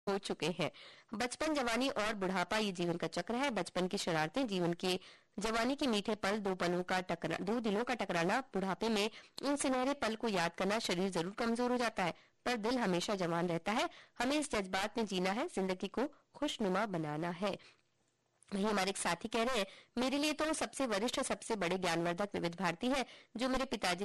हो चुके हैं। बचपन, जवानी और बुढ़ापा ये जीवन का चक्र है। बचपन की शरारतें, जीवन के जवानी के मीठे पल, दो दिलों का टकराना, बुढ़ापे में उन सुनहरे पल को याद करना। शरीर जरूर कमजोर हो जाता है पर दिल हमेशा जवान रहता है। हमें इस जज्बात में जीना है, जिंदगी को खुशनुमा बनाना है। वही हमारे एक साथी कह रहे हैं, मेरे लिए तो सबसे वरिष्ठ, सबसे बड़े ज्ञानवर्धक विविध भारती है, जो मेरे पिताजी